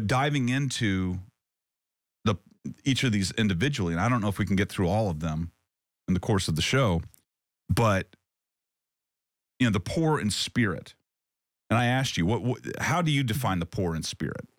diving into each of these individually, and I don't know if we can get through all of them in the course of the show, but the poor in spirit. And I asked you, how do you define the poor in spirit?